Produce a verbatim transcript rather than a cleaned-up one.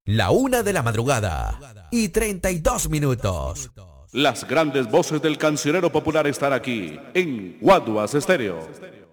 La una de la madrugada y treinta y dos minutos. Las grandes voces del cancionero popular están aquí en Guaduas Estéreo.